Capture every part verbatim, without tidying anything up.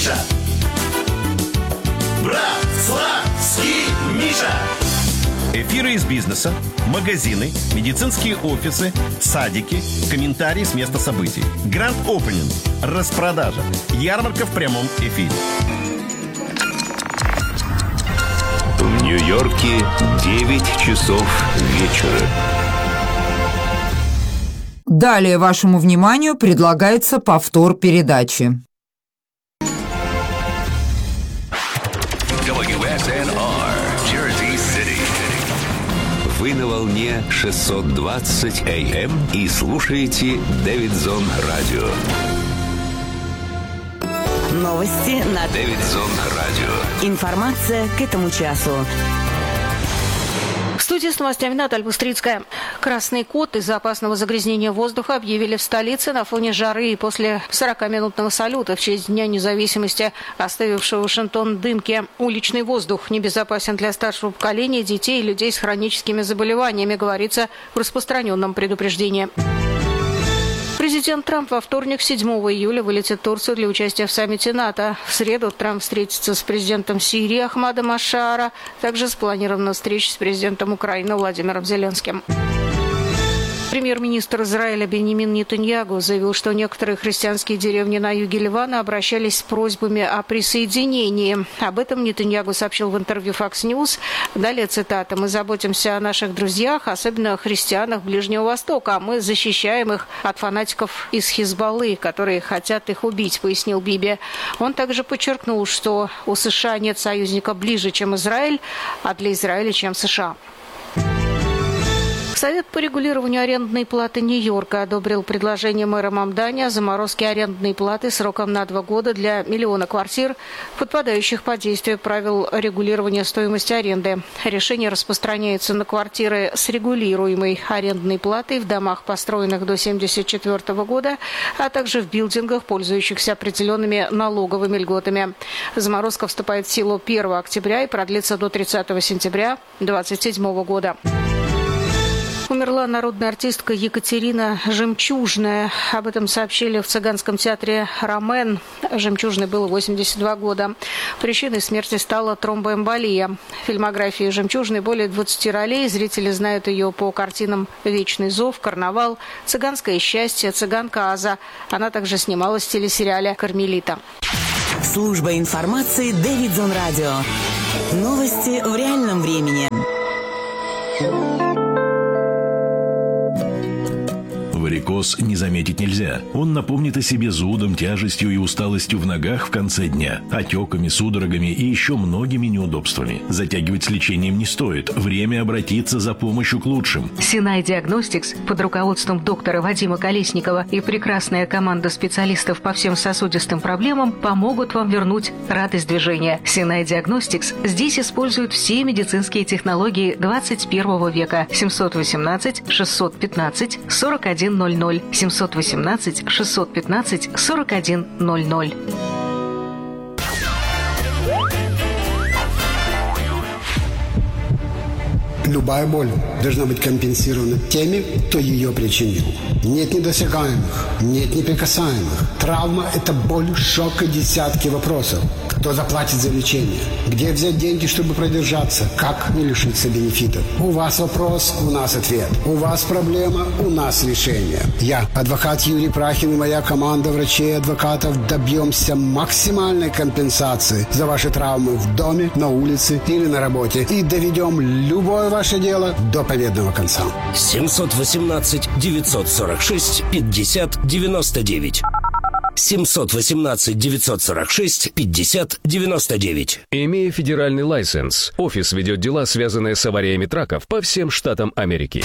Миша. Братславский Миша. Эфиры из бизнеса, магазины, медицинские офисы, садики, комментарии с места событий. Гранд опенинг, распродажа, ярмарка в прямом эфире. В Нью-Йорке девять часов вечера. Далее вашему вниманию предлагается повтор передачи. дабл ю эс эн ар, Jersey City. Вы на волне шестьсот двадцать эй эм и слушаете Дэвидсон Радио. Новости на Дэвидсон Радио. Информация к этому часу. В студии с новостями Наталья Быстрицкая. Красный код из-за опасного загрязнения воздуха объявили в столице на фоне жары и после сорокаминутного салюта в честь Дня независимости, оставившего Вашингтон в дымке. Уличный воздух небезопасен для старшего поколения, детей и людей с хроническими заболеваниями, говорится в распространенном предупреждении. Президент Трамп во вторник, седьмого июля, вылетит в Турцию для участия в саммите НАТО. В среду Трамп встретится с президентом Сирии Ахмадом Аш-Шаара. Также спланирована встреча с президентом Украины Владимиром Зеленским. Премьер-министр Израиля Беньямин Нетаньяху заявил, что некоторые христианские деревни на юге Ливана обращались с просьбами о присоединении. Об этом Нетаньяху сообщил в интервью Fox News. Далее цитата: «Мы заботимся о наших друзьях, особенно о христианах Ближнего Востока, а мы защищаем их от фанатиков из Хизбаллы, которые хотят их убить», пояснил Биби. Он также подчеркнул, что у США нет союзника ближе, чем Израиль, а для Израиля, чем США. Совет по регулированию арендной платы Нью-Йорка одобрил предложение мэра Мамдани о заморозке арендной платы сроком на два года для миллиона квартир, подпадающих под действие правил регулирования стоимости аренды. Решение распространяется на квартиры с регулируемой арендной платой в домах, построенных до семьдесят четвёртого года, а также в билдингах, пользующихся определенными налоговыми льготами. Заморозка вступает в силу первого октября и продлится до тридцатого сентября две тысячи двадцать седьмого года. Умерла народная артистка Екатерина Жемчужная. Об этом сообщили в цыганском театре «Ромен». Жемчужной было восемьдесят два года. Причиной смерти стала тромбоэмболия. В фильмографии Жемчужной более двадцати ролей. Зрители знают ее по картинам «Вечный зов», «Карнавал», «Цыганское счастье», «Цыганка Аза». Она также снималась в телесериале «Кармелита». Служба информации Дэвидсон Радио. Новости в реальном времени. Варикоз не заметить нельзя. Он напомнит о себе зудом, тяжестью и усталостью в ногах в конце дня, отеками, судорогами и еще многими неудобствами. Затягивать с лечением не стоит. Время обратиться за помощью к лучшим. Синай Диагностикс под руководством доктора Вадима Колесникова и прекрасная команда специалистов по всем сосудистым проблемам помогут вам вернуть радость движения. Синай Диагностикс здесь используют все медицинские технологии двадцать первого века. семьсот восемнадцать шестьсот пятнадцать сорок один ноль ноль. семьсот восемнадцать шестьсот пятнадцать сорок один ноль ноль. Любая боль должна быть компенсирована теми, кто ее причинил. Нет недосягаемых, нет неприкасаемых. Травма – это боль, шок и десятки вопросов. Кто заплатит за лечение? Где взять деньги, чтобы продержаться? Как не лишиться бенефитов? У вас вопрос, у нас ответ. У вас проблема, у нас решение. Я, адвокат Юрий Прахин и моя команда врачей и адвокатов добьемся максимальной компенсации за ваши травмы в доме, на улице или на работе. И доведем любое ваше дело до победного конца. семьсот восемнадцать девятьсот сорок шесть пятьдесят девяносто девять. семьсот восемнадцать девятьсот сорок шесть пятьдесят девяносто девять. Имея федеральный лайсенс, офис ведет дела, связанные с авариями траков по всем штатам Америки.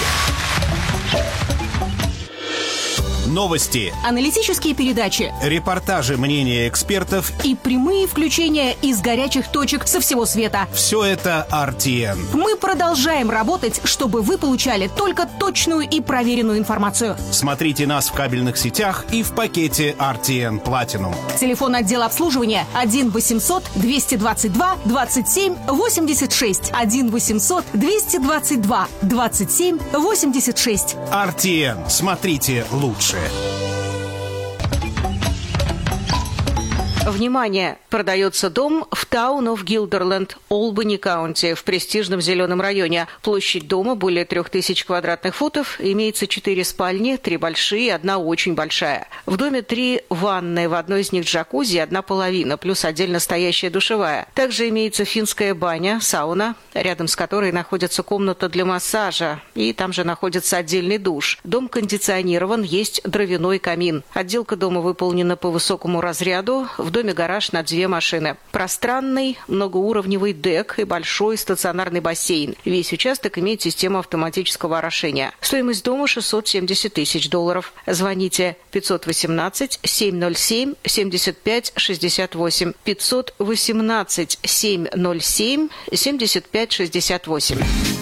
Новости, аналитические передачи, репортажи, мнения экспертов и прямые включения из горячих точек со всего света. Все это ар ти эн. Мы продолжаем работать, чтобы вы получали только точную и проверенную информацию. Смотрите нас в кабельных сетях и в пакете ар ти эн Platinum. Телефон отдела обслуживания один восемьсот двести двадцать два двадцать семь восемьдесят шесть. один восемьсот двести двадцать два двадцать семь восемьдесят шесть. ар ти эн. Смотрите лучше. Внимание! Продается дом в Town of Guilderland, Олбани Каунти, в престижном зеленом районе. Площадь дома более трех тысяч квадратных футов. Имеется четыре спальни, три большие и одна очень большая. В доме три ванны, в одной из них джакузи, одна половина, плюс отдельно стоящая душевая. Также имеется финская баня, сауна, рядом с которой находится комната для массажа. И там же находится отдельный душ. Дом кондиционирован, есть дровяной камин. Отделка дома выполнена по высокому разряду. В доме гараж на две машины. Пространный многоуровневый дек и большой стационарный бассейн. Весь участок имеет систему автоматического орошения. Стоимость дома шестьсот семьдесят тысяч долларов. Звоните пятьсот восемнадцать семь ноль семь семьдесят пять шестьдесят восемь. пятьсот восемнадцать семь ноль семь семьдесят пять шестьдесят восемь.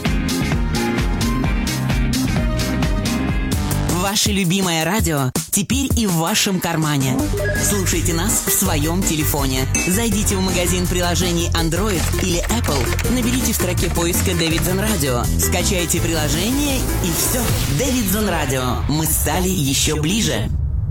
Ваше любимое радио теперь и в вашем кармане. Слушайте нас в своем телефоне. Зайдите в магазин приложений Android или Apple, наберите в строке поиска Davidson Radio, скачайте приложение и все. Davidson Radio. Мы стали еще ближе.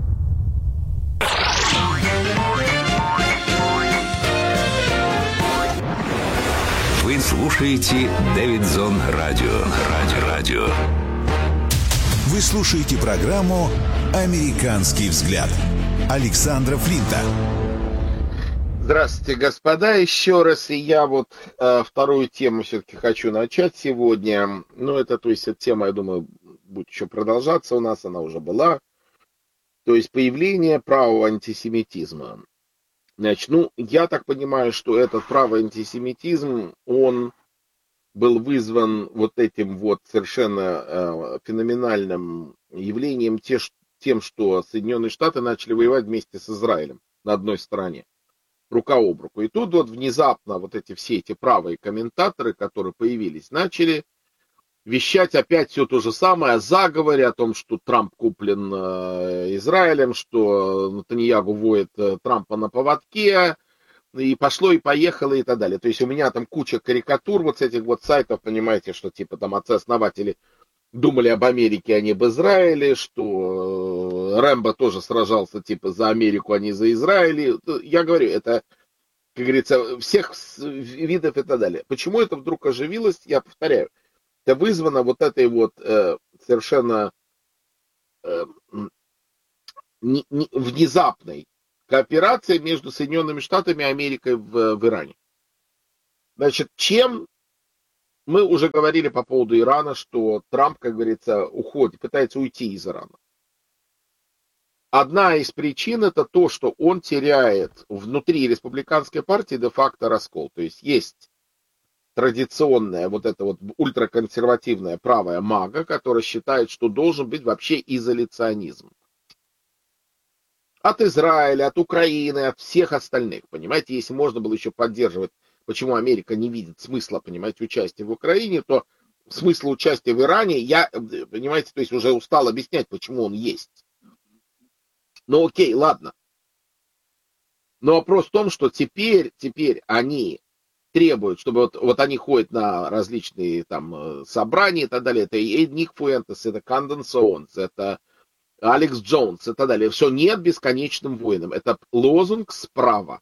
Вы слушаете Davidson Radio. Радио. Радио. Вы слушаете программу «Американский взгляд» Александра Флинта. Здравствуйте, господа, еще раз. И я вот э, вторую тему все-таки хочу начать сегодня. Ну, это, то есть, эта тема, я думаю, будет еще продолжаться у нас, она уже была. То есть, появление правого антисемитизма. Значит, ну, я так понимаю, что этот правый антисемитизм, он был вызван вот этим вот совершенно э, феноменальным явлением, те, тем, что Соединенные Штаты начали воевать вместе с Израилем на одной стороне, рука об руку. И тут вот внезапно вот эти все эти правые комментаторы, которые появились, начали вещать опять все то же самое о заговоре, о том, что Трамп куплен э, Израилем, что Нетаньяху воет э, Трампа на поводке, и пошло, и поехало, и так далее. То есть у меня там куча карикатур вот с этих вот сайтов, понимаете, что типа там отцы-основатели думали об Америке, а не об Израиле, что Рэмбо тоже сражался типа за Америку, а не за Израиль. Я говорю, это, как говорится, всех видов и так далее. Почему это вдруг оживилось, я повторяю. Это вызвано вот этой вот э, совершенно э, не, не, внезапной кооперацией между Соединенными Штатами и Америкой в, в Иране. Значит, чем мы уже говорили по поводу Ирана, что Трамп, как говорится, уходит, пытается уйти из Ирана. Одна из причин это то, что он теряет внутри республиканской партии де-факто раскол. То есть есть традиционная вот эта вот ультраконсервативная правая мага, которая считает, что должен быть вообще изоляционизм. От Израиля, от Украины, от всех остальных. Понимаете, если можно было еще поддерживать, почему Америка не видит смысла, понимаете, участия в Украине, то смысл участия в Иране, я, понимаете, то есть уже устал объяснять, почему он есть. Ну окей, ладно. Но вопрос в том, что теперь, теперь они требуют, чтобы вот, вот они ходят на различные там собрания и так далее. Это и Ник Фуэнтес, это Канден Соунс, это Алекс Джонс и так далее. Все, нет бесконечным воинам. Это лозунг справа.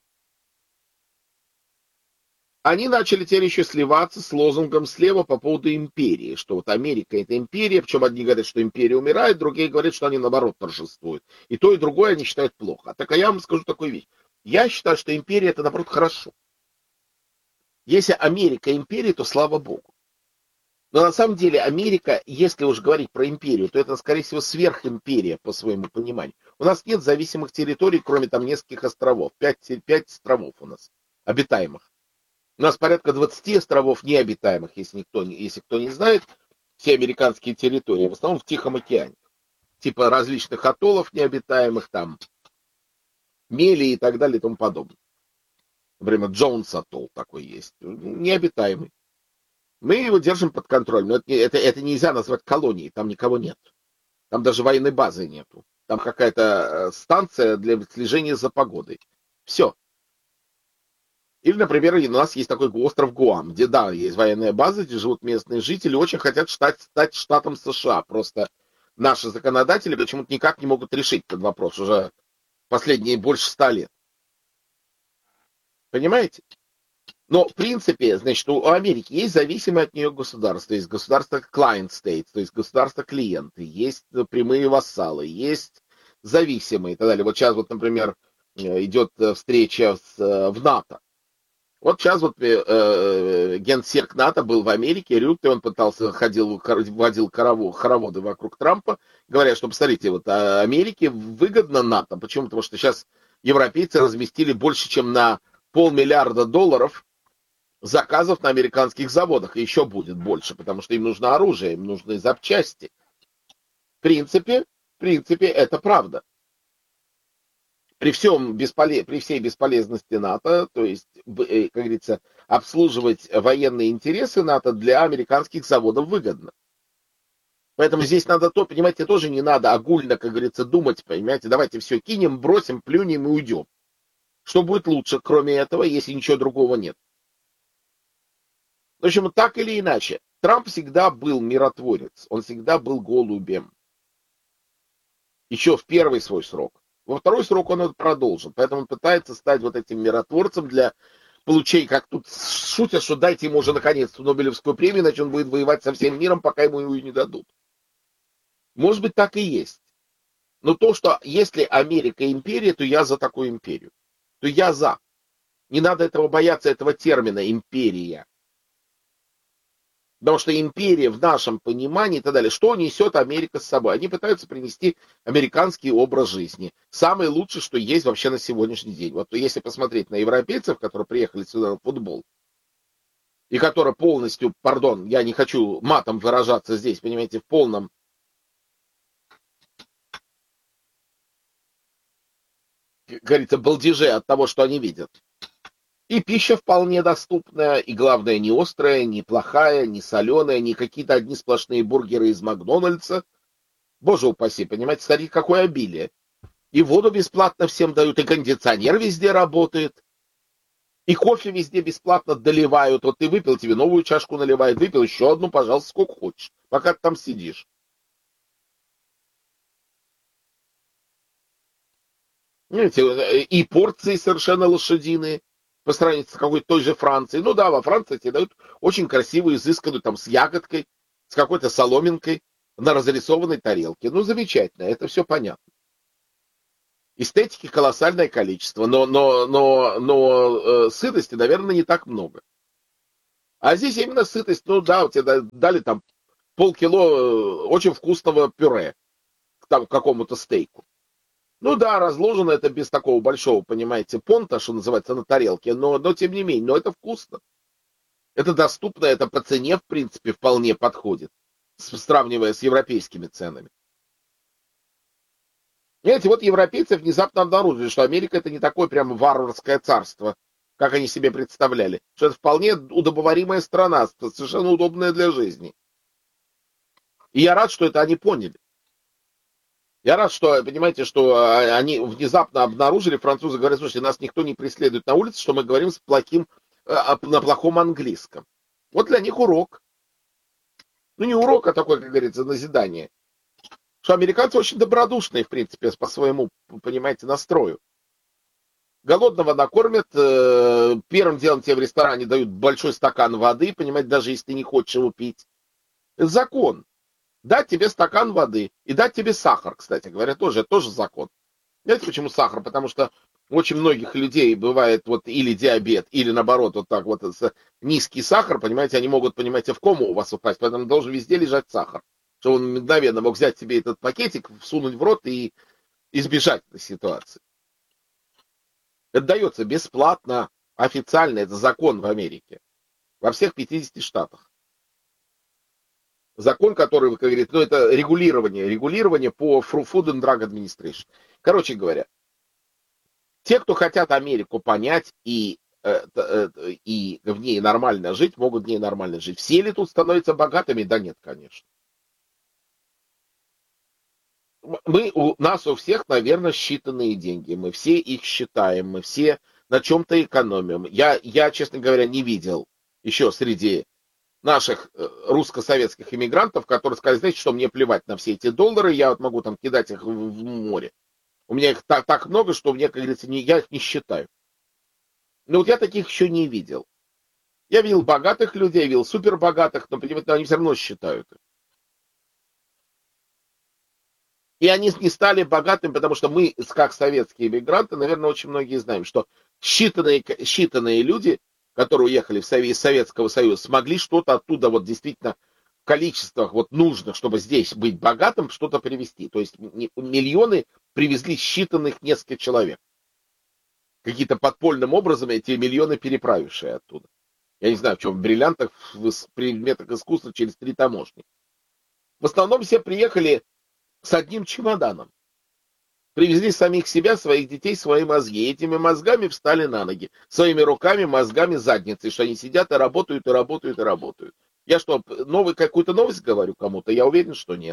Они начали теперь еще сливаться с лозунгом слева по поводу империи, что вот Америка это империя, причем одни говорят, что империя умирает, другие говорят, что они наоборот торжествуют. И то, и другое они считают плохо. Так а я вам скажу такую вещь. Я считаю, что империя это наоборот хорошо. Если Америка империя, то слава богу. Но на самом деле Америка, если уж говорить про империю, то это, скорее всего, сверхимперия, по своему пониманию. У нас нет зависимых территорий, кроме там нескольких островов. Пять, пять островов у нас обитаемых. У нас порядка двадцати островов необитаемых, если, никто, если кто не знает. Все американские территории, в основном в Тихом океане. Типа различных атоллов необитаемых, там, мели и так далее и тому подобное. Например, Джонс атолл такой есть, необитаемый. Мы его держим под контролем. Но это, это, это нельзя назвать колонией, там никого нет. Там даже военной базы нету. Там какая-то станция для слежения за погодой. Все. Или, например, у нас есть такой остров Гуам, где, да, есть военная база, где живут местные жители, очень хотят стать, стать штатом США. Просто наши законодатели почему-то никак не могут решить этот вопрос уже последние больше ста лет. Понимаете? Но, в принципе, значит, у Америки есть зависимые от нее государства. Есть государство client states, то есть государство-клиенты, есть прямые вассалы, есть зависимые и так далее. Вот сейчас, вот, например, идет встреча с, в НАТО. Вот сейчас вот э, генсек НАТО был в Америке, Рютте, он пытался, ходил, водил хороводы вокруг Трампа, говоря, что, посмотрите, вот Америке выгодно НАТО. Почему? Потому что сейчас европейцы разместили больше, чем на полмиллиарда долларов заказов на американских заводах. И еще будет больше, потому что им нужно оружие, им нужны запчасти. В принципе, в принципе, это правда. При, всем бесполез... При всей бесполезности НАТО, то есть, как говорится, обслуживать военные интересы НАТО для американских заводов выгодно. Поэтому здесь надо то, понимаете, тоже не надо огульно, как говорится, думать, понимаете, давайте все кинем, бросим, плюнем и уйдем. Что будет лучше, кроме этого, если ничего другого нет? В общем, так или иначе, Трамп всегда был миротворец, он всегда был голубем. Еще в первый свой срок. Во второй срок он это продолжил, поэтому он пытается стать вот этим миротворцем для получения, как тут шутят, что дайте ему уже наконец-то Нобелевскую премию, иначе он будет воевать со всем миром, пока ему ее не дадут. Может быть, так и есть. Но то, что если Америка империя, то я за такую империю. То я за. Не надо этого бояться, этого термина империя. Потому что империя в нашем понимании и так далее, что несет Америка с собой? Они пытаются принести американский образ жизни. Самый лучший, что есть вообще на сегодняшний день. Вот если посмотреть на европейцев, которые приехали сюда на футбол, и которые полностью, пардон, я не хочу матом выражаться здесь, понимаете, в полном как говорится, балдеже от того, что они видят. И пища вполне доступная, и главное, не острая, не плохая, не соленая, не какие-то одни сплошные бургеры из Макдональдса. Боже упаси, понимаете, смотрите, какое обилие. И воду бесплатно всем дают, и кондиционер везде работает, и кофе везде бесплатно доливают. Вот ты выпил, тебе новую чашку наливают, выпил еще одну, пожалуйста, сколько хочешь, пока ты там сидишь. Знаете, и порции совершенно лошадиные. По сравнению с какой-то той же Францией. Ну да, во Франции тебе дают очень красивую, изысканную, там, с ягодкой, с какой-то соломинкой на разрисованной тарелке. Ну, замечательно, это все понятно. Эстетики колоссальное количество, но, но, но, но э, сытости, наверное, не так много. А здесь именно сытость, ну да, тебе дали там полкило э, очень вкусного пюре там, к какому-то стейку. Ну да, разложено это без такого большого, понимаете, понта, что называется, на тарелке, но, но тем не менее, но это вкусно. Это доступно, это по цене, в принципе, вполне подходит, сравнивая с европейскими ценами. Знаете, вот европейцы внезапно обнаружили, что Америка это не такое прям варварское царство, как они себе представляли, что это вполне удобоваримая страна, совершенно удобная для жизни. И я рад, что это они поняли. Я рад, что, понимаете, что они внезапно обнаружили, французы говорят, слушайте, нас никто не преследует на улице, что мы говорим с плохим, на плохом английском. Вот для них урок. Ну, не урок, а такое, как говорится, назидание. Что американцы очень добродушные, в принципе, по своему, понимаете, настрою. Голодного накормят, первым делом тебе в ресторане дают большой стакан воды, понимаете, даже если ты не хочешь его пить. Это закон. Дать тебе стакан воды и дать тебе сахар, кстати говоря, тоже, это тоже закон. Знаете, почему сахар? Потому что у очень многих людей бывает вот или диабет, или наоборот, вот так вот низкий сахар, понимаете, они могут, понимаете, в кому у вас упасть, поэтому должен везде лежать сахар, чтобы он мгновенно мог взять себе этот пакетик, всунуть в рот и избежать этой ситуации. Это дается бесплатно, официально, это закон в Америке, во всех пятидесяти штатах. Закон, который, как говорит, ну это регулирование, регулирование по Food and Drug Administration. Короче говоря, те, кто хотят Америку понять и, э, э, и в ней нормально жить, могут в ней нормально жить. Все ли тут становятся богатыми? Да нет, конечно. Мы, у нас у всех, наверное, считанные деньги. Мы все их считаем, мы все на чем-то экономим. Я, я, честно говоря, не видел еще среди наших русско-советских иммигрантов, которые сказали, знаете, что мне плевать на все эти доллары, я вот могу там кидать их в, в море. У меня их так, так много, что мне, как говорится, не, я их не считаю. Но вот я таких еще не видел. Я видел богатых людей, я видел супербогатых, но, понимаете, они все равно считают. И они не стали богатыми, потому что мы, как советские иммигранты, наверное, очень многие знаем, что считанные, считанные люди, которые уехали в Совет, из Советского Союза, смогли что-то оттуда вот действительно в количествах вот нужных, чтобы здесь быть богатым, что-то привезти. То есть миллионы привезли считанных несколько человек. Какие-то подпольным образом эти миллионы переправившие оттуда. Я не знаю, в чем, в бриллиантах, в предметах искусства через три таможни. В основном все приехали с одним чемоданом. Привезли самих себя, своих детей, свои мозги. И этими мозгами встали на ноги. Своими руками, мозгами, задницей. Что они сидят и работают, и работают, и работают. Я что, новый, какую-то новость говорю кому-то? Я уверен, что нет.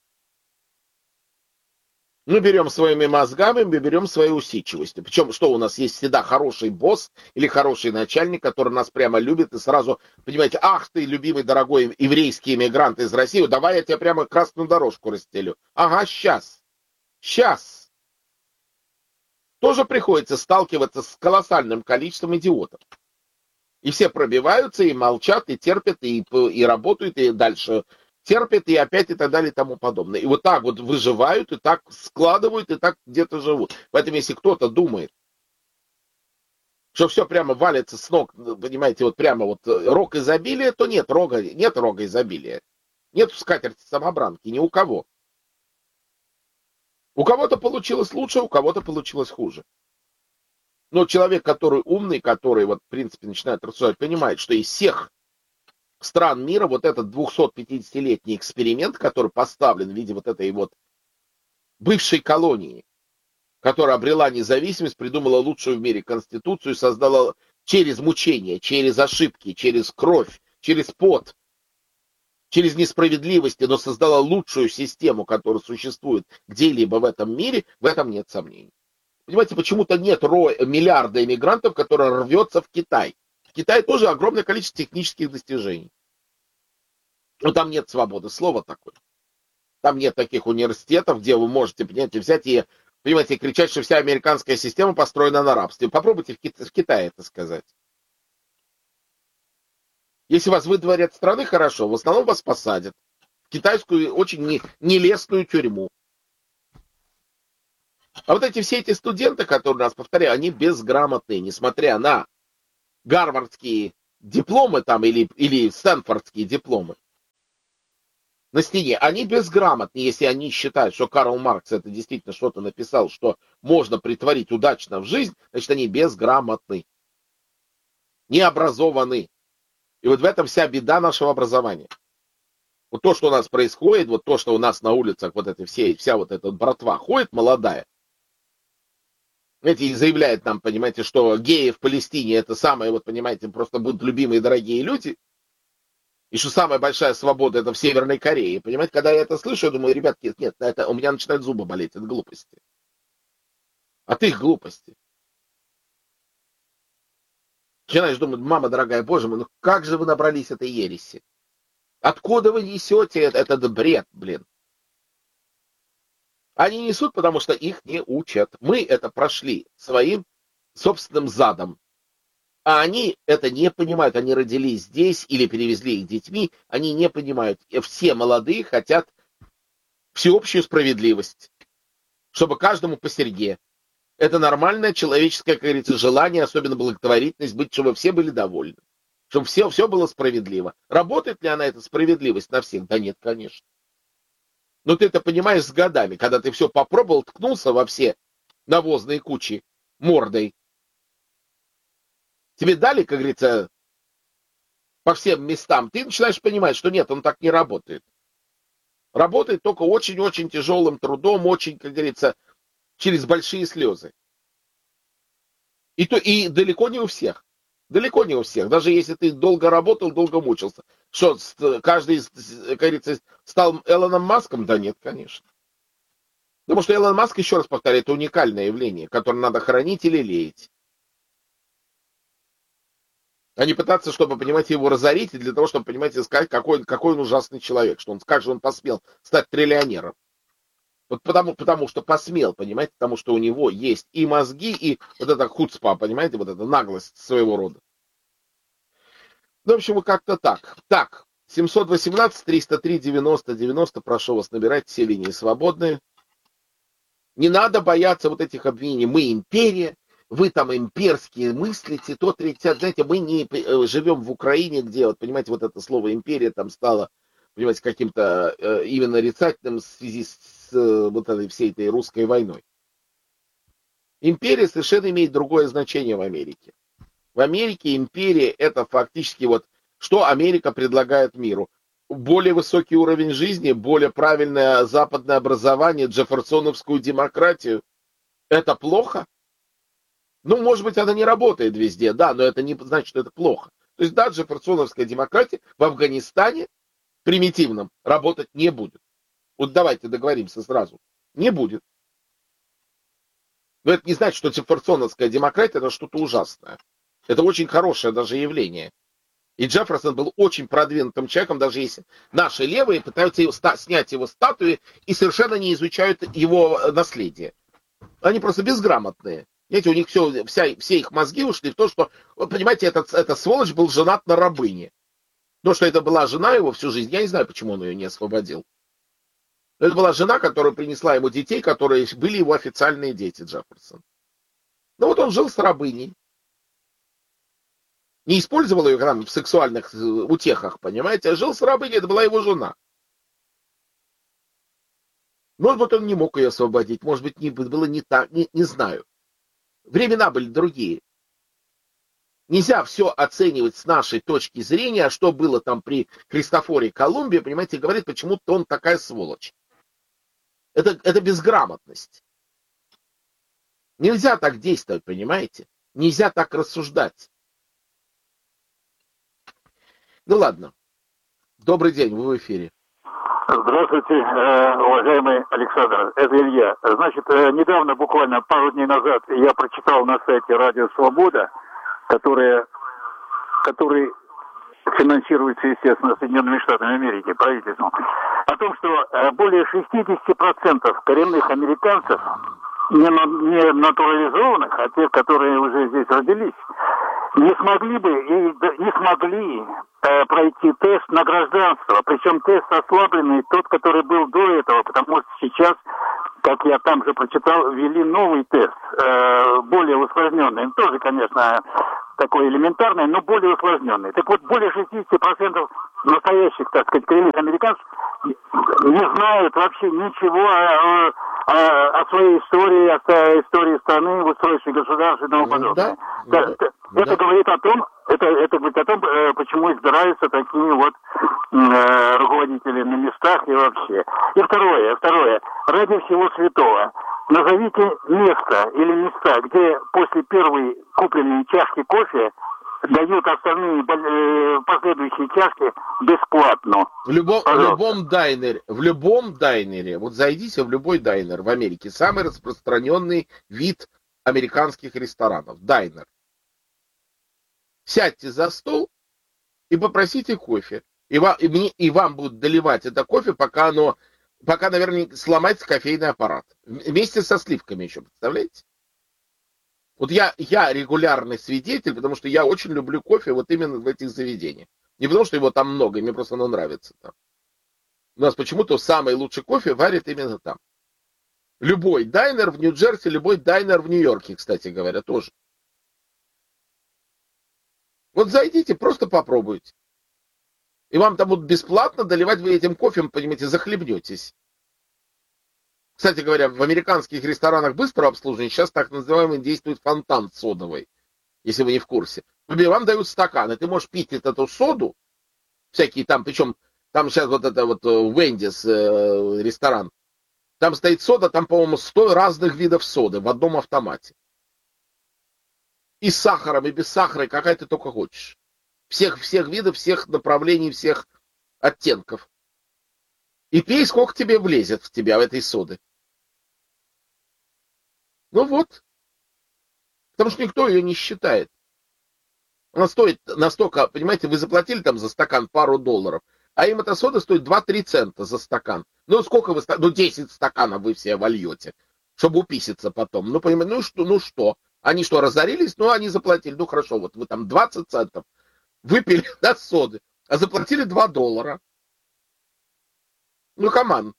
Мы берем своими мозгами, мы берем своей усидчивостью. Причем, что у нас есть всегда хороший босс или хороший начальник, который нас прямо любит и сразу, понимаете, ах ты, любимый, дорогой еврейский иммигрант из России, давай я тебе прямо красную дорожку расстелю. Ага, сейчас. Сейчас. Тоже приходится сталкиваться с колоссальным количеством идиотов. И все пробиваются, и молчат, и терпят, и, и работают, и дальше терпят, и опять, и так далее, и тому подобное. И вот так вот выживают, и так складывают, и так где-то живут. Поэтому, если кто-то думает, что все прямо валится с ног, понимаете, вот прямо вот рог изобилия, то нет рога, нет рога изобилия. Нет скатерти-самобранки, ни у кого. У кого-то получилось лучше, у кого-то получилось хуже. Но человек, который умный, который, вот, в принципе, начинает рассуждать, понимает, что из всех стран мира вот этот двухсотпятидесятилетний эксперимент, который поставлен в виде вот этой вот бывшей колонии, которая обрела независимость, придумала лучшую в мире конституцию, создала через мучения, через ошибки, через кровь, через пот, через несправедливости, но создала лучшую систему, которая существует где-либо в этом мире, в этом нет сомнений. Понимаете, почему-то нет роя, миллиарда иммигрантов, которые рвется в Китай. В Китае тоже огромное количество технических достижений. Но там нет свободы слова такой. Там нет таких университетов, где вы можете, понимаете, взять и, понимаете, кричать, что вся американская система построена на рабстве. Попробуйте в, Кита- в Китае это сказать. Если вас выдворят страны, хорошо, в основном вас посадят в китайскую очень не, нелестную тюрьму. А вот эти все эти студенты, которые у нас, повторяю, они безграмотные, несмотря на гарвардские дипломы там или, или стэнфордские дипломы на стене, они безграмотны, если они считают, что Карл Маркс это действительно что-то написал, что можно притворить удачно в жизнь, значит, они безграмотны, необразованы. И вот в этом вся беда нашего образования. Вот то, что у нас происходит, вот то, что у нас на улицах, вот это все, вся вот эта братва ходит молодая, знаете, и заявляет нам, понимаете, что геи в Палестине это самые, вот понимаете, просто будут любимые дорогие люди, и что самая большая свобода это в Северной Корее. Понимаете, когда я это слышу, я думаю, ребятки, нет, это, у меня начинают зубы болеть от глупости. От их глупости. Начинаешь думать, мама дорогая, боже мой, ну как же вы набрались этой ереси? Откуда вы несете этот бред, блин? Они несут, потому что их не учат. Мы это прошли своим собственным задом. А они это не понимают. Они родились здесь или перевезли их детьми. Они не понимают. Все молодые хотят всеобщую справедливость. Чтобы каждому по серьге. Это нормальное человеческое, как говорится, желание, особенно благотворительность, быть, чтобы все были довольны. Чтобы все, все было справедливо. Работает ли она, эта справедливость, на всех? Да нет, конечно. Но ты это понимаешь с годами, когда ты все попробовал, ткнулся во все навозные кучи мордой. Тебе дали, как говорится, по всем местам. Ты начинаешь понимать, что нет, он так не работает. Работает только очень-очень тяжелым трудом, очень, как говорится, через большие слезы. И, то, и далеко не у всех. Далеко не у всех. Даже если ты долго работал, долго мучился. Что, каждый, как говорится, стал Элоном Маском? Да нет, конечно. Потому что Элон Маск, еще раз повторяю, это уникальное явление, которое надо хранить или леять. А не пытаться, чтобы, понимаете, его разорить, и для того, чтобы, понимаете, сказать, какой, какой он ужасный человек, что он, как же он посмел стать триллионером. Вот потому, потому что посмел, понимаете, потому что у него есть и мозги, и вот эта хуцпа, понимаете, вот эта наглость своего рода. Ну, в общем, вот как-то так. Так, семьсот восемнадцать триста три девяносто девяносто, прошу вас, набирать, все линии свободные. Не надо бояться вот этих обвинений. Мы империя, вы там имперские мыслите, то третье, знаете, мы не живем в Украине, где, вот, понимаете, вот это слово империя там стало, понимаете, каким-то э, именно нарицательным в связи с э, вот этой всей этой русской войной. Империя совершенно имеет другое значение в Америке. В Америке империя это фактически вот, что Америка предлагает миру. Более высокий уровень жизни, более правильное западное образование, джефферсоновскую демократию. Это плохо? Ну, может быть, она не работает везде, да, но это не значит, что это плохо. То есть, да, джефферсоновская демократия в Афганистане примитивном работать не будет. Вот давайте договоримся сразу. Не будет. Но это не значит, что джефферсоновская демократия это что-то ужасное. Это очень хорошее даже явление. И Джефферсон был очень продвинутым человеком, даже если наши левые пытаются его ста- снять его статуи и совершенно не изучают его наследие. Они просто безграмотные. Знаете, у них все, вся, все их мозги ушли в то, что, вы понимаете, этот, этот сволочь был женат на рабыне. То, что это была жена его всю жизнь, я не знаю, почему он ее не освободил. Но это была жена, которая принесла ему детей, которые были его официальные дети, Джефферсон. Ну вот он жил с рабыней. Не использовал ее там в сексуальных утехах, понимаете, а жил с рабыней, это была его жена. Может быть, он не мог ее освободить, может быть, не, было не так, не, не знаю. Времена были другие. Нельзя все оценивать с нашей точки зрения, а что было там при Христофоре Колумбе, понимаете, говорит, почему-то он такая сволочь. Это, это безграмотность. Нельзя так действовать, понимаете? Нельзя так рассуждать. Ну ладно. Добрый день, вы в эфире. Здравствуйте, уважаемый Александр. Это Илья. Значит, недавно, буквально пару дней назад, я прочитал на сайте Радио Свобода, которое, который финансируется, естественно, Соединенными Штатами Америки, правительством, о том, что более шестьдесят процентов коренных американцев, не, не натурализованных, а тех, которые уже здесь родились, не смогли бы и не смогли э, пройти тест на гражданство. Причем тест ослабленный, тот, который был до этого, потому что сейчас, как я там же прочитал, ввели новый тест, э, более усложненный. Тоже, конечно, такой элементарный, но более усложненный. Так вот, более шестьдесят процентов настоящих, так сказать, коренных американцев не знают вообще ничего о, о, о своей истории, о истории страны, в устройстве государства и тому подобное. Да, да, это да. говорит о том, это, это говорит о том, почему избираются такие вот э, руководители на местах и вообще. И второе, второе, ради всего святого, назовите место или места, где после первой купленной чашки кофе дают остальные последующие чашки бесплатно. В любом, в любом дайнере, в любом дайнере, вот зайдите в любой дайнер в Америке, самый распространенный вид американских ресторанов, дайнер. Сядьте за стол и попросите кофе. И вам, и, мне, и вам будут доливать это кофе, пока оно, пока, наверное, сломается кофейный аппарат. Вместе со сливками еще, представляете? Вот я, я регулярный свидетель, потому что я очень люблю кофе вот именно в этих заведениях. Не потому, что его там много, мне просто оно нравится там. У нас почему-то самый лучший кофе варят именно там. Любой дайнер в Нью-Джерси, любой дайнер в Нью-Йорке, кстати говоря, тоже. Вот зайдите, просто попробуйте. И вам там будут бесплатно доливать, вы этим кофе, понимаете, захлебнетесь. Кстати говоря, в американских ресторанах быстрого обслуживания сейчас так называемый действует фонтан содовый, если вы не в курсе. Вам дают стакан, и ты можешь пить эту соду, всякие там, причем там сейчас вот это вот Вендис э, ресторан, там стоит сода, там, по-моему, сто разных видов соды в одном автомате. И с сахаром, и без сахара, и какая ты только хочешь. Всех, всех видов, всех направлений, всех оттенков. И пей, сколько тебе влезет в тебя, в этой соды. Ну вот. Потому что никто ее не считает. Она стоит настолько, понимаете, вы заплатили там за стакан пару долларов. А им эта сода стоит два-три цента за стакан. Ну, сколько вы... Ну, десять стаканов вы все вольете, чтобы уписиться потом. Ну, понимаете, ну что, ну что? Они что, разорились? Ну, они заплатили. Ну, хорошо, вот вы там двадцать центов выпили на соды, а заплатили два доллара. Ну, команд.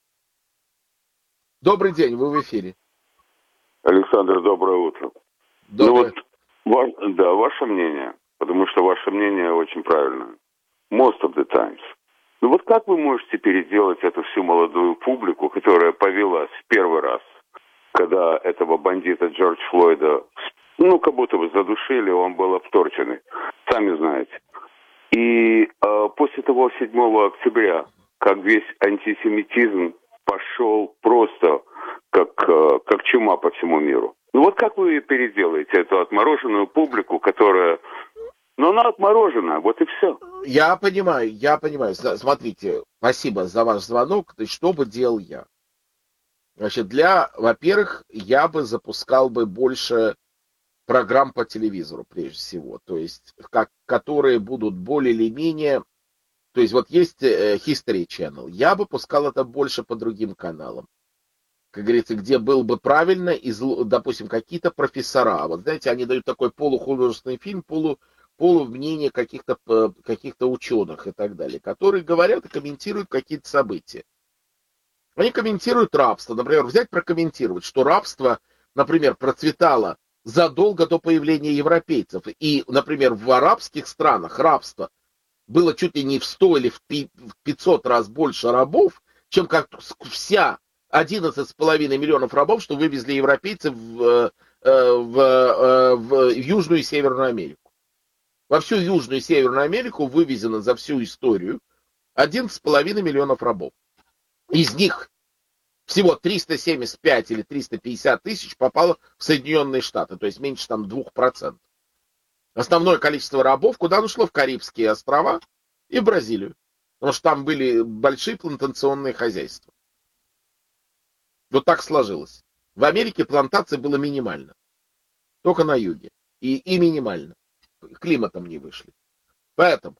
Добрый день, вы в эфире. Александр, доброе утро. Доброе. Ну вот, ва- да, ваше мнение, потому что ваше мнение очень правильное. Most of the times. Ну вот как вы можете переделать эту всю молодую публику, которая повелась в первый раз, когда этого бандита Джордж Флойда, ну, как будто бы задушили, он был обторченный, сами знаете. И э, после того седьмого октября, как весь антисемитизм пошел просто как, э, как чума по всему миру. Ну вот как вы переделаете эту отмороженную публику, которая... Ну, она отморожена, вот и все. Я понимаю, я понимаю. Смотрите, спасибо за ваш звонок. То есть, что бы делал я? Значит, для, во-первых, я бы запускал бы больше программ по телевизору, прежде всего. То есть, как, которые будут более или менее... То есть, вот есть э, History Channel. Я бы пускал это больше по другим каналам. Как говорится, где был бы правильно, из, допустим, какие-то профессора. Вот, знаете, они дают такой полухудожественный фильм, полу... полумнение каких-то каких-то ученых и так далее, которые говорят и комментируют какие-то события. Они комментируют рабство. Например, взять прокомментировать, что рабство, например, процветало задолго до появления европейцев. И, например, в арабских странах рабство было чуть ли не в сто или в пятьсот раз больше рабов, чем как вся одиннадцать с половиной миллионов рабов, что вывезли европейцы в, в, в, в Южную и Северную Америку. Во всю Южную и Северную Америку вывезено за всю историю одиннадцать с половиной миллионов рабов. Из них всего триста семьдесят пять или триста пятьдесят тысяч попало в Соединенные Штаты, то есть меньше там двух процентов. Основное количество рабов куда ушло? В Карибские острова и в Бразилию, потому что там были большие плантационные хозяйства. Вот так сложилось. В Америке плантаций было минимально, только на юге, и, и минимально. Климатом не вышли. Поэтому,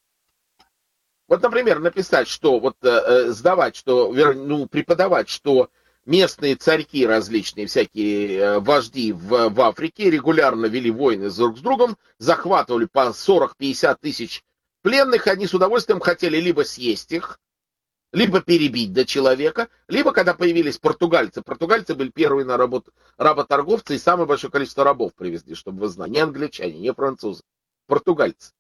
вот, например, написать, что, вот, э, сдавать, что, ну, преподавать, что местные царьки различные, всякие э, вожди в, в Африке регулярно вели войны друг с другом, захватывали по сорок-пятьдесят тысяч пленных, они с удовольствием хотели либо съесть их, либо перебить до человека, либо, когда появились португальцы, португальцы были первые на работу, работорговцы и самое большое количество рабов привезли, чтобы вы знали. Не англичане, не французы, португальцы.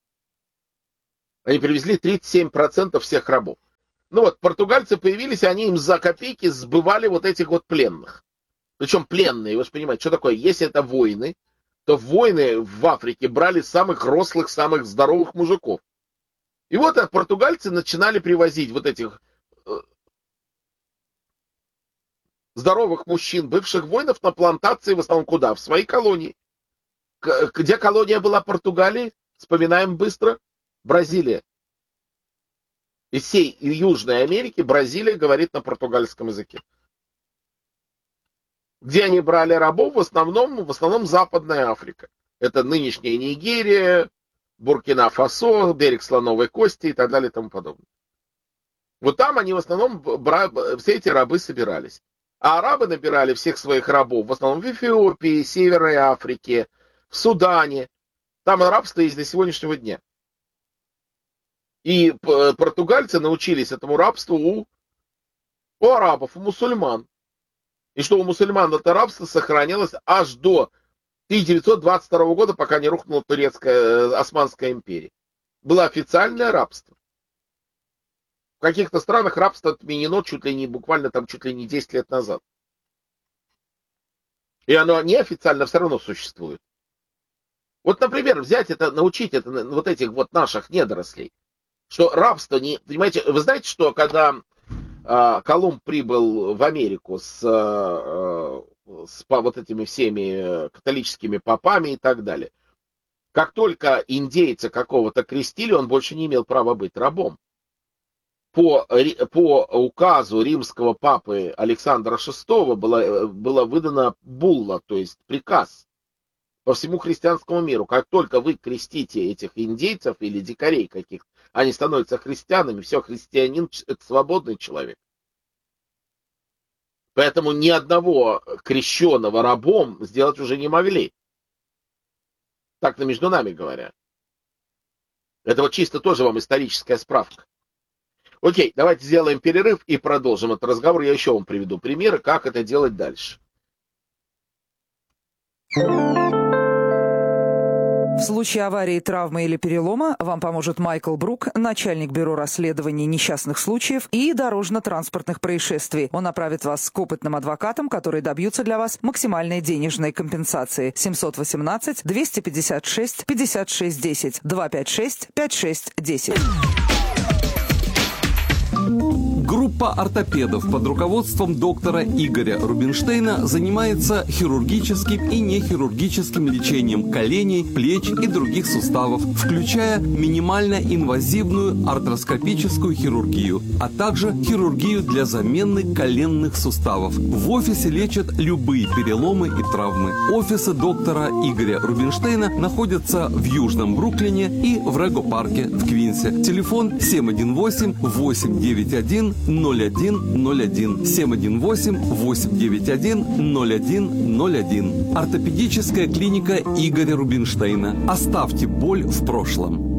Они привезли тридцать семь процентов всех рабов. Ну вот, португальцы появились, они им за копейки сбывали вот этих вот пленных. Причем пленные, вы же понимаете, что такое? Если это войны, то войны в Африке брали самых рослых, самых здоровых мужиков. И вот португальцы начинали привозить вот этих э, здоровых мужчин, бывших воинов, на плантации, в основном куда? В свои колонии. К- где колония была Португалии? Вспоминаем быстро. Бразилия. Из всей Южной Америки Бразилия говорит на португальском языке. Где они брали рабов? В основном, в основном Западная Африка. Это нынешняя Нигерия, Буркина-Фасо, берег Слоновой Кости и так далее и тому подобное. Вот там они в основном, все эти рабы собирались. А арабы набирали всех своих рабов, в основном в Эфиопии, Северной Африке, в Судане. Там рабство есть до сегодняшнего дня. И португальцы научились этому рабству у, у арабов, у мусульман. И что у мусульман это рабство сохранилось аж до тысяча девятьсот двадцать второго года, пока не рухнула турецкая, Османская империя. Было официальное рабство. В каких-то странах рабство отменено чуть ли не, буквально там чуть ли не десять лет назад. И оно неофициально все равно существует. Вот, например, взять это, научить это, вот этих вот наших недорослей, что рабство не... Понимаете, вы знаете, что когда э, Колумб прибыл в Америку с... Э, с вот этими всеми католическими попами и так далее. Как только индейца какого-то крестили, он больше не имел права быть рабом. По, по указу римского папы Александра шестого была, была выдана булла, то есть приказ, по всему христианскому миру. Как только вы крестите этих индейцев или дикарей каких-то, они становятся христианами, все, христианин – это свободный человек. Поэтому ни одного крещенного рабом сделать уже не могли. Так-то между нами говоря. Это вот чисто тоже вам историческая справка. Окей, давайте сделаем перерыв и продолжим этот разговор. Я еще вам приведу примеры, как это делать дальше. В случае аварии, травмы или перелома вам поможет Майкл Брук, начальник бюро расследований несчастных случаев и дорожно-транспортных происшествий. Он направит вас к опытным адвокатам, которые добьются для вас максимальной денежной компенсации. семьсот восемнадцать двести пятьдесят шесть пятьдесят шесть десять два пять шесть пять шесть десять. Группа ортопедов под руководством доктора Игоря Рубинштейна занимается хирургическим и нехирургическим лечением коленей, плеч и других суставов, включая минимально инвазивную артроскопическую хирургию, а также хирургию для замены коленных суставов. В офисе лечат любые переломы и травмы. Офисы доктора Игоря Рубинштейна находятся в Южном Бруклине и в Рего-парке в Квинсе. Телефон семь один восемь восемь девять один ноль один ноль один семь один восемь восемь девять один ноль один ноль один. Ортопедическая клиника Игоря Рубинштейна. Оставьте боль в прошлом.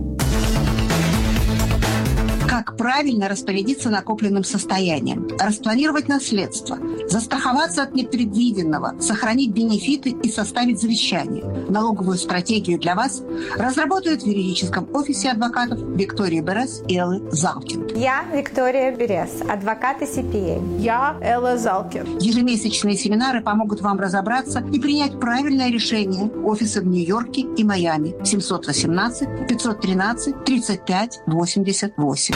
Как правильно распорядиться накопленным состоянием, распланировать наследство, застраховаться от непредвиденного, сохранить бенефиты и составить завещание. Налоговую стратегию для вас разработают в юридическом офисе адвокатов Виктории Берес и Эллы Залкин. Я Виктория Берес, адвокат и си пи эй. Я Элла Залкин. Ежемесячные семинары помогут вам разобраться и принять правильное решение. Офисы в Нью-Йорке и Майами. семьсот восемнадцать пятьсот тринадцать тридцать пять восемьдесят восемь.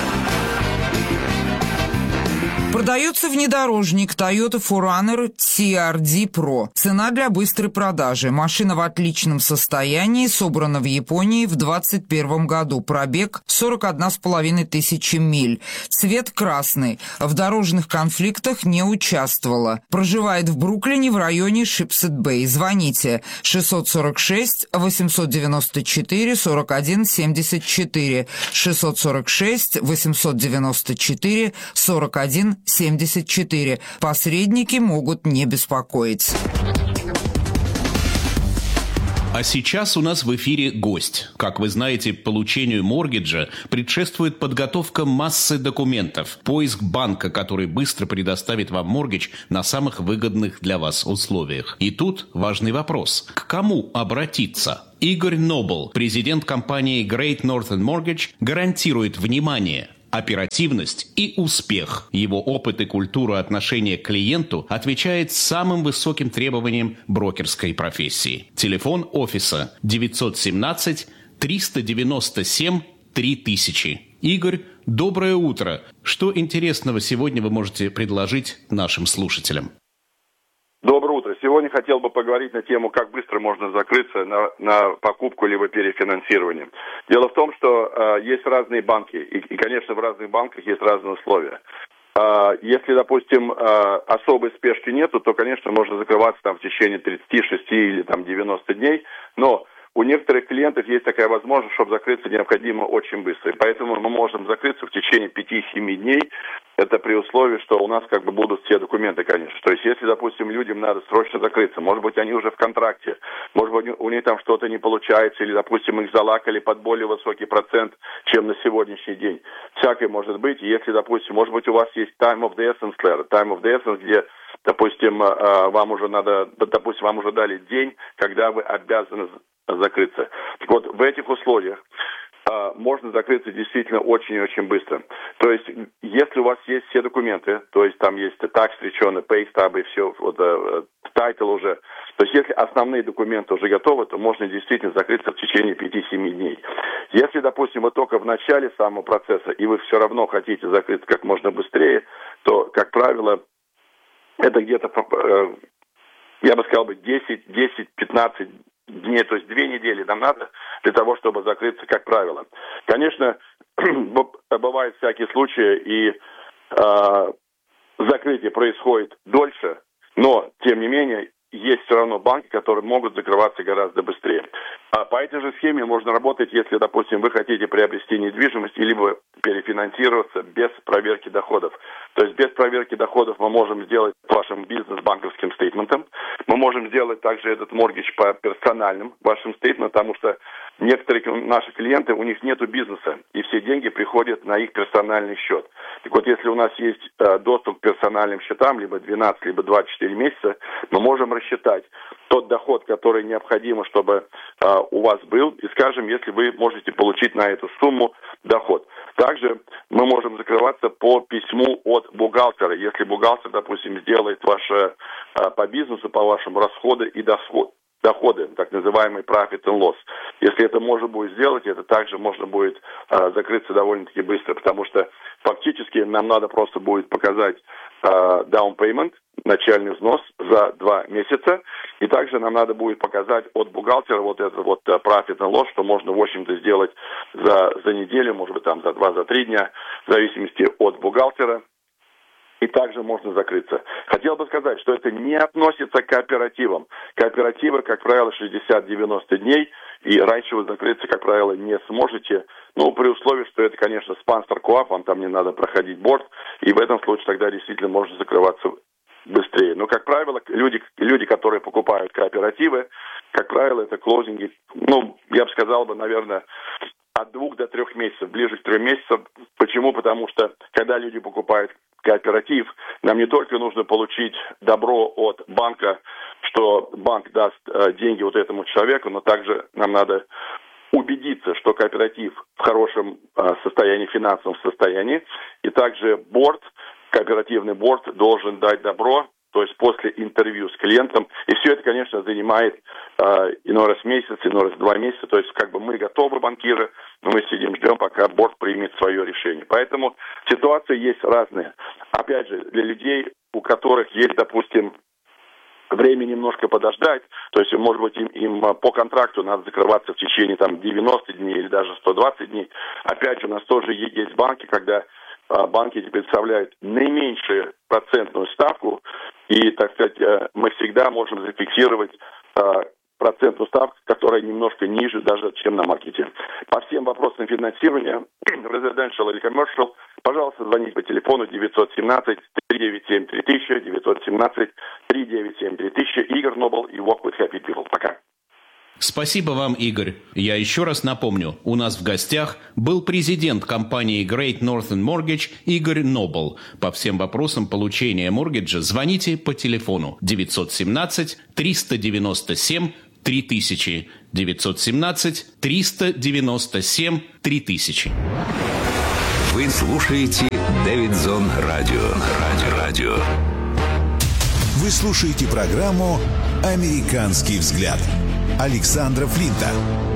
Продается внедорожник Toyota фор раннер ти ар ди Pro. Цена для быстрой продажи. Машина в отличном состоянии, собрана в Японии в двадцать первом году. Пробег сорок одна с половиной тысячи миль. Цвет красный. В дорожных конфликтах не участвовала. Проживает в Бруклине в районе Шипсет-Бэй. Звоните шестьсот сорок шесть восемьсот девяносто четыре сорок один семьдесят четыре. шестьсот сорок шесть восемьсот девяносто четыре сорок один семьдесят четыре. Посредники могут не беспокоить. А сейчас у нас в эфире гость. Как вы знаете, получению моргиджа предшествует подготовка массы документов, поиск банка, который быстро предоставит вам моргидж на самых выгодных для вас условиях. И тут важный вопрос. К кому обратиться? Игорь Нобл, президент компании Great Northern Mortgage, гарантирует внимание, оперативность и успех. Его опыт и культура отношения к клиенту отвечает самым высоким требованиям брокерской профессии. Телефон офиса девятьсот семнадцать триста девяносто семь три тысячи. Игорь, доброе утро. Что интересного сегодня вы можете предложить нашим слушателям? Доброе утро. Сегодня хотел бы поговорить на тему, как быстро можно закрыться на, на покупку либо перефинансирование. Дело в том, что э, есть разные банки, и, и, конечно, в разных банках есть разные условия. Э, если, допустим, э, особой спешки нету, то, конечно, можно закрываться там в течение тридцати шести или там девяноста дней, но у некоторых клиентов есть такая возможность, чтобы закрыться необходимо очень быстро. И поэтому мы можем закрыться в течение пяти-семи дней. Это при условии, что у нас как бы будут все документы, конечно. То есть, если, допустим, людям надо срочно закрыться, может быть, они уже в контракте, может быть, у них там что-то не получается, или, допустим, их залакали под более высокий процент, чем на сегодняшний день. Всякое может быть. Если, допустим, может быть, у вас есть time of the essence letter, time of the essence, где, допустим, вам уже надо, допустим, вам уже дали день, когда вы обязаны закрыться. Так вот, в этих условиях э, можно закрыться действительно очень и очень быстро. То есть, если у вас есть все документы, то есть там есть tax return, pay stub и все, вот, э, title уже, то есть если основные документы уже готовы, то можно действительно закрыться в течение пяти-семи дней. Если, допустим, вы только в начале самого процесса, и вы все равно хотите закрыться как можно быстрее, то, как правило, это где-то, э, я бы сказал, десять-пятнадцать дней, то есть две недели нам надо для того, чтобы закрыться, как правило. Конечно, бывают всякие случаи, и э, закрытие происходит дольше, но, тем не менее, есть все равно банки, которые могут закрываться гораздо быстрее. А по этой же схеме можно работать, если, допустим, вы хотите приобрести недвижимость, либо перефинансироваться без проверки доходов. То есть без проверки доходов мы можем сделать вашим бизнес-банковским стейтментом. Мы можем сделать также этот моргидж по персональным вашим стейтментам, потому что некоторые наши клиенты, у них нету бизнеса, и все деньги приходят на их персональный счет. Так вот, если у нас есть э, доступ к персональным счетам, либо двенадцать, либо двадцать четыре месяца, мы можем рассчитать тот доход, который необходимо, чтобы э, у вас был, и скажем, если вы можете получить на эту сумму доход. Также мы можем закрываться по письму от бухгалтера, если бухгалтер, допустим, сделает ваше э, по бизнесу, по вашим расходы и доход. доходы, так называемый profit and loss. Если это можно будет сделать, это также можно будет э, закрыться довольно-таки быстро, потому что фактически нам надо просто будет показать э, down payment, начальный взнос за два месяца, и также нам надо будет показать от бухгалтера вот этот вот uh, profit and loss, что можно, в общем-то, сделать за, за неделю, может быть, там за два, за три дня, в зависимости от бухгалтера. И также можно закрыться. Хотел бы сказать, что это не относится к кооперативам. Кооперативы, как правило, шестьдесят-девяносто дней, и раньше вы закрыться, как правило, не сможете. Ну, при условии, что это, конечно, спонсор КоАП, вам там не надо проходить борт, и в этом случае тогда действительно можно закрываться быстрее. Но, как правило, люди, люди, которые покупают кооперативы, как правило, это клоузинги, ну, я бы сказал бы, наверное, от двух до трех месяцев, ближе к трем месяцам. Почему? Потому что, когда люди покупают кооператив, нам не только нужно получить добро от банка, что банк даст э, деньги вот этому человеку, но также нам надо убедиться, что кооператив в хорошем э, состоянии, финансовом состоянии, и также борд, кооперативный борд должен дать добро, то есть после интервью с клиентом, и все это, конечно, занимает э, иной раз месяц, иной раз два месяца, то есть как бы мы готовы, банкиры, но мы сидим, ждем, пока борд примет свое решение. Поэтому ситуации есть разные. Опять же, для людей, у которых есть, допустим, время немножко подождать, то есть, может быть, им, им по контракту надо закрываться в течение там девяноста дней или даже сто двадцать дней. Опять же, у нас тоже есть банки, когда банки представляют наименьшую процентную ставку, и, так сказать, мы всегда можем зафиксировать процентную ставку, которая немножко ниже даже, чем на маркете. По всем вопросам финансирования, residential или commercial, пожалуйста, звоните по телефону девятьсот семнадцать три девять семь три тысячи, девятьсот семнадцать три девять семь три тысячи, Игорь Нобл и Walk with Happy People. Пока. Спасибо вам, Игорь. Я еще раз напомню, у нас в гостях был президент компании Great Northern Mortgage Игорь Нобл. По всем вопросам получения моргиджа звоните по телефону девятьсот семнадцать триста девяносто семь три тысячи, девятьсот семнадцать триста девяносто семь три тысячи. Вы слушаете Дэвидсон Радио. Радио. Радио. Вы слушаете программу «Американский взгляд» Александра Флинта.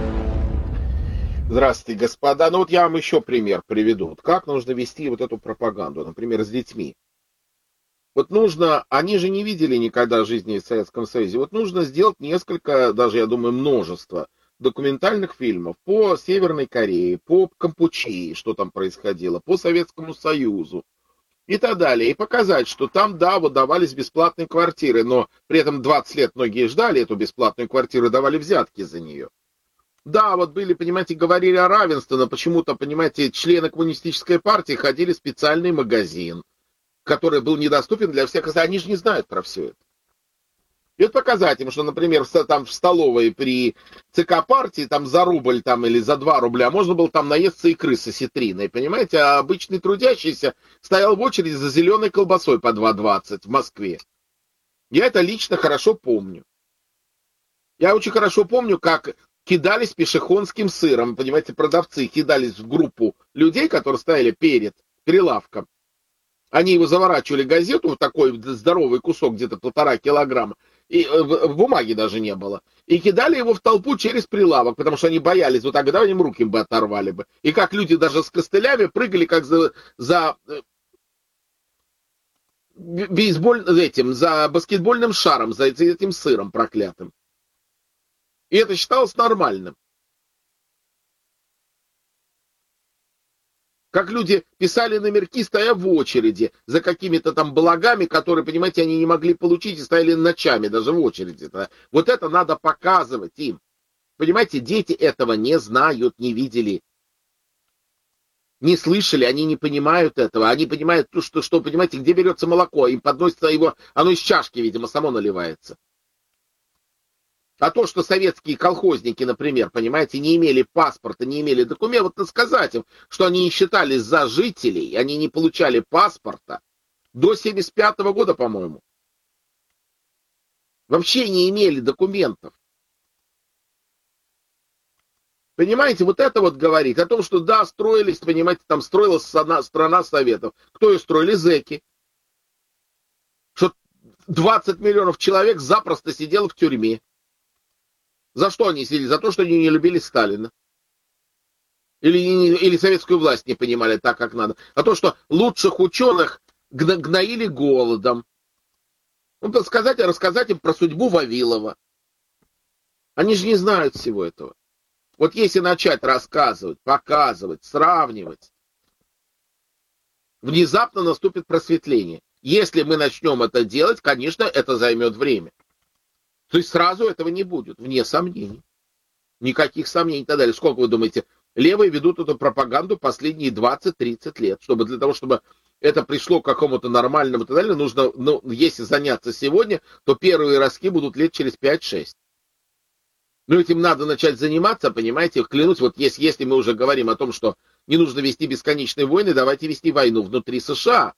Здравствуйте, господа. Ну вот я вам еще пример приведу. Вот как нужно вести вот эту пропаганду, например, с детьми. Вот нужно, они же не видели никогда жизни в Советском Союзе, вот нужно сделать несколько, даже, я думаю, множество документальных фильмов по Северной Корее, по Кампучии, что там происходило, по Советскому Союзу и так далее. И показать, что там, да, вот давались бесплатные квартиры, но при этом двадцать лет многие ждали эту бесплатную квартиру, давали взятки за нее. Да, вот были, понимаете, говорили о равенстве, но почему-то, понимаете, члены коммунистической партии ходили в специальный магазин, который был недоступен для всех, они же не знают про все это. И вот показать им, что, например, там в столовой при ЦК партии там за рубль там, или за два рубля можно было там наесться икры с осетриной, понимаете, а обычный трудящийся стоял в очереди за зеленой колбасой по два двадцать в Москве. Я это лично хорошо помню. Я очень хорошо помню, как кидались пешехонским сыром, понимаете, продавцы кидались в группу людей, которые стояли перед прилавком. Они его заворачивали в газету, в такой здоровый кусок, где-то полтора килограмма, и в бумаге даже не было, и кидали его в толпу через прилавок, потому что они боялись, вот так, да, им руки бы оторвали бы. И как люди даже с костылями прыгали, как за, за бейсболь, этим, за баскетбольным шаром, за этим сыром проклятым. И это считалось нормальным. Как люди писали номерки, стоя в очереди за какими-то там благами, которые, понимаете, они не могли получить и стояли ночами даже в очереди. Вот это надо показывать им. Понимаете, дети этого не знают, не видели, не слышали, они не понимают этого. Они понимают, что, что понимаете, где берется молоко, им подносится его, оно из чашки, видимо, само наливается. А то, что советские колхозники, например, понимаете, не имели паспорта, не имели документов, вот сказать им, что они не считались за жителей, они не получали паспорта до семьдесят пятого года, по-моему. Вообще не имели документов. Понимаете, вот это вот говорит о том, что да, строились, понимаете, там строилась страна, страна Советов. Кто ее строили? Зэки. Что двадцать миллионов человек запросто сидело в тюрьме. За что они сидели? За то, что они не любили Сталина. Или, или советскую власть не понимали так, как надо. А то, что лучших ученых гно, гноили голодом. Ну, сказать, рассказать им про судьбу Вавилова. Они же не знают всего этого. Вот если начать рассказывать, показывать, сравнивать, внезапно наступит просветление. Если мы начнем это делать, конечно, это займет время. То есть сразу этого не будет, вне сомнений. Никаких сомнений и так далее. Сколько вы думаете, левые ведут эту пропаганду последние двадцать-тридцать лет, чтобы для того, чтобы это пришло к какому-то нормальному и так далее, нужно, ну, если заняться сегодня, то первые ростки будут лет через пять-шесть. Но этим надо начать заниматься, понимаете, клянусь, вот если, если мы уже говорим о том, что не нужно вести бесконечные войны, давайте вести войну внутри США.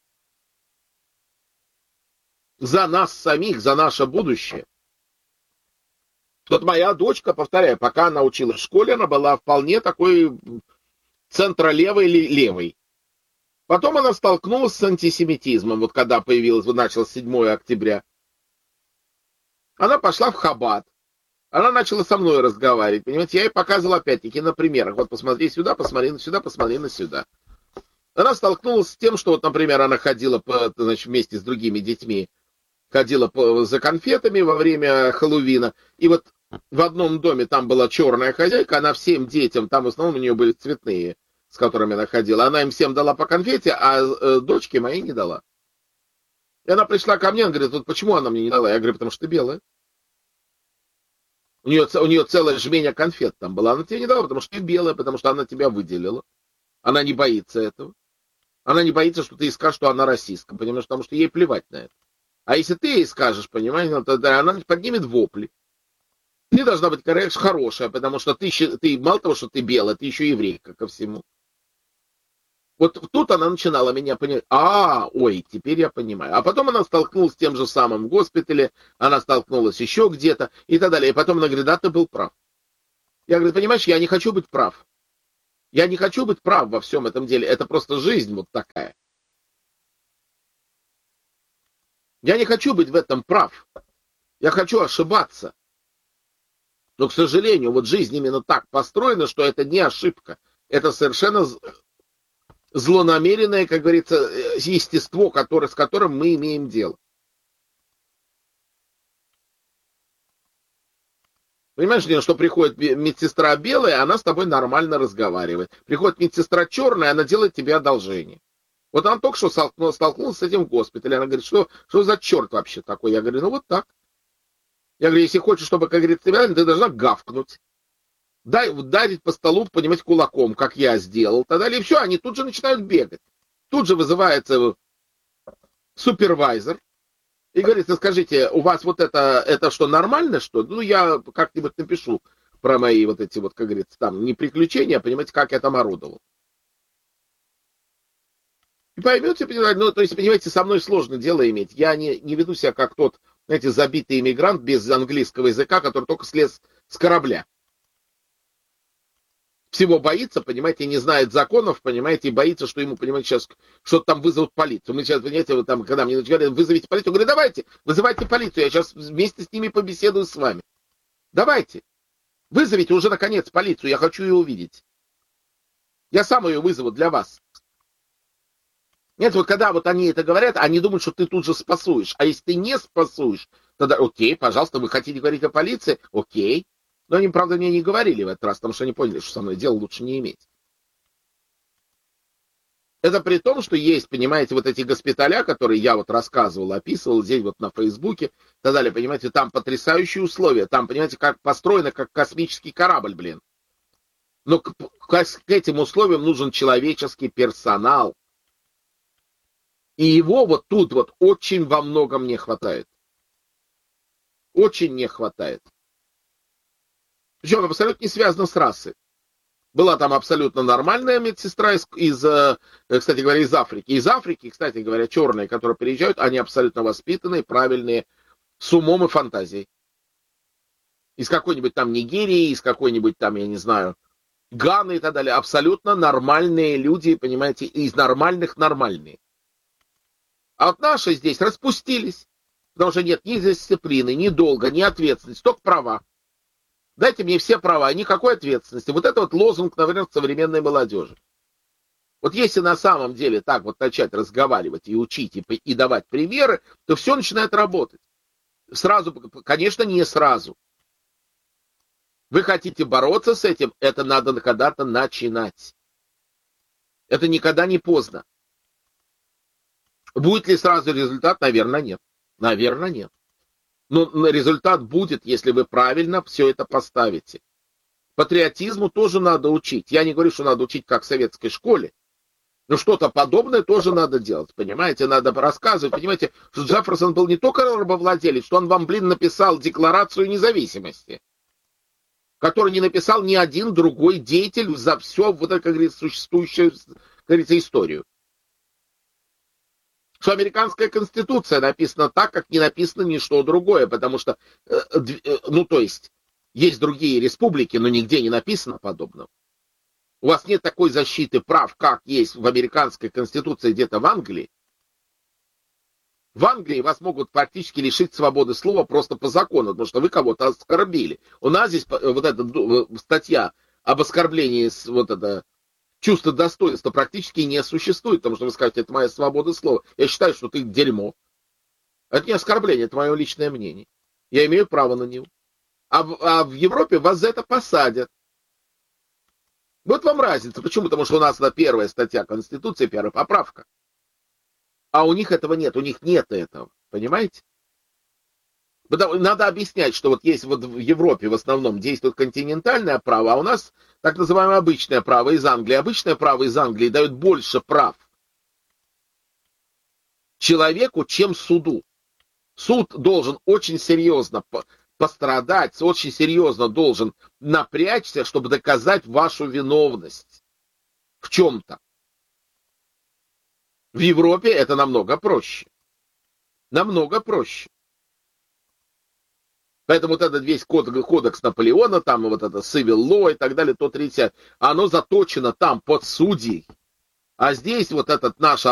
За нас самих, за наше будущее. Вот моя дочка, повторяю, пока она училась в школе, она была вполне такой центролевой или левой. Потом она столкнулась с антисемитизмом, вот когда появилась, началось седьмое октября. Она пошла в Хаббат. Она начала со мной разговаривать, понимаете, я ей показывал опять-таки на примерах. Вот посмотри сюда, посмотри на сюда, посмотри на сюда. Она столкнулась с тем, что вот, например, она ходила по, значит, вместе с другими детьми, ходила по, за конфетами во время Хэллоуина, и вот в одном доме там была черная хозяйка, она всем детям, там в основном у нее были цветные, с которыми она ходила, она им всем дала по конфете, а э, дочке моей не дала. И она пришла ко мне, она говорит, вот почему она мне не дала? Я говорю, потому что ты белая. У нее, у нее целая жменя конфет там была, она тебе не дала, потому что ты белая, потому что она тебя выделила. Она не боится этого. Она не боится, что ты ей скажешь, что она расистка, понимаешь, потому что ей плевать на это. А если ты ей скажешь, понимаешь, тогда она поднимет вопли. Ты должна быть, конечно, хорошая, потому что ты, ты мало того, что ты белая, ты еще еврейка ко всему. Вот тут она начинала меня понимать. А, ой, теперь я понимаю. А потом она столкнулась с тем же самым в госпитале, она столкнулась еще где-то и так далее. И потом она говорит, да, ты был прав. Я говорю, понимаешь, я не хочу быть прав. Я не хочу быть прав во всем этом деле. Это просто жизнь вот такая. Я не хочу быть в этом прав. Я хочу ошибаться. Но, к сожалению, вот жизнь именно так построена, что это не ошибка. Это совершенно злонамеренное, как говорится, естество, которое, с которым мы имеем дело. Понимаешь, что приходит медсестра белая, она с тобой нормально разговаривает. Приходит медсестра черная, она делает тебе одолжение. Вот она только что столкнулась, столкнулась с этим в госпитале. Она говорит, что, что за черт вообще такой? Я говорю, ну вот так. Я говорю, если хочешь, чтобы, как говорится, ты должна гавкнуть. Дай, ударить по столу, понимаете, кулаком, как я сделал. Тогда и все, они тут же начинают бегать. Тут же вызывается супервайзер. И говорит, скажите, у вас вот это, это что, нормально, что? Ну, я как-нибудь напишу про мои вот эти вот, как говорится, там, не приключения, а понимаете, как я там орудовал. И поймете, понимаете, ну, то есть, понимаете, со мной сложно дело иметь. Я не, не веду себя как тот, знаете, забитый иммигрант без английского языка, который только слез с корабля. Всего боится, понимаете, не знает законов, понимаете, и боится, что ему, понимаете, сейчас что-то там вызовут полицию. Мы сейчас, понимаете, вот там, когда мне говорят, вызовите полицию, я говорю, давайте, вызывайте полицию, я сейчас вместе с ними побеседую с вами. Давайте, вызовите уже, наконец, полицию, я хочу ее увидеть. Я сам ее вызову для вас. Нет, вот когда вот они это говорят, они думают, что ты тут же спасуешь. А если ты не спасуешь, тогда, окей, пожалуйста, вы хотите говорить о полиции, окей. Но они, правда, мне не говорили в этот раз, потому что они поняли, что со мной дело лучше не иметь. Это при том, что есть, понимаете, вот эти госпиталя, которые я вот рассказывал, описывал здесь вот на Фейсбуке и так далее, понимаете, там потрясающие условия, там, понимаете, как построено, как космический корабль, блин. Но к, к, к этим условиям нужен человеческий персонал. И его вот тут вот очень во многом не хватает. Очень не хватает. Причем абсолютно не связано с расой. Была там абсолютно нормальная медсестра из, из, кстати говоря, из Африки. Из Африки, кстати говоря, черные, которые приезжают, они абсолютно воспитанные, правильные, с умом и фантазией. Из какой-нибудь там Нигерии, из какой-нибудь там, я не знаю, Ганы и так далее. Абсолютно нормальные люди, понимаете, из нормальных нормальные. А вот наши здесь распустились, потому что нет ни дисциплины, ни долга, ни ответственности, только права. Дайте мне все права, никакой ответственности. Вот это вот лозунг, наверное, современной молодежи. Вот если на самом деле так вот начать разговаривать и учить, и, и давать примеры, то все начинает работать. Сразу, конечно, не сразу. Вы хотите бороться с этим, это надо когда-то начинать. Это никогда не поздно. Будет ли сразу результат? Наверное, нет. Наверное, нет. Но результат будет, если вы правильно все это поставите. Патриотизму тоже надо учить. Я не говорю, что надо учить как в советской школе. Но что-то подобное тоже надо делать. Понимаете, надо рассказывать. Понимаете, что Джефферсон был не только рабовладелец, что он вам, блин, написал Декларацию независимости, который не написал ни один другой деятель за все, вот это, как говорится, существующую, как говорится, историю. Что американская конституция написана так, как не написано ничто другое, потому что, ну, то есть, есть другие республики, но нигде не написано подобного. У вас нет такой защиты прав, как есть в американской конституции где-то в Англии. В Англии вас могут практически лишить свободы слова просто по закону, потому что вы кого-то оскорбили. У нас здесь вот эта статья об оскорблении, вот это чувство достоинства практически не существует, потому что вы скажете, это моя свобода слова. Я считаю, что ты дерьмо. Это не оскорбление, это мое личное мнение. Я имею право на него. А в, а в Европе вас за это посадят. Вот вам разница. Почему? Потому что у нас на первая статья Конституции, первая поправка. А у них этого нет, у них нет этого. Понимаете? Надо объяснять, что вот есть вот в Европе в основном действует континентальное право, а у нас так называемое обычное право из Англии. Обычное право из Англии дает больше прав человеку, чем суду. Суд должен очень серьезно пострадать, очень серьезно должен напрячься, чтобы доказать вашу виновность в чем-то. В Европе это намного проще. Намного проще. Поэтому вот этот весь кодекс Наполеона, там вот это civil law и так далее, то тридцать, оно заточено там под судей. А здесь вот этот наш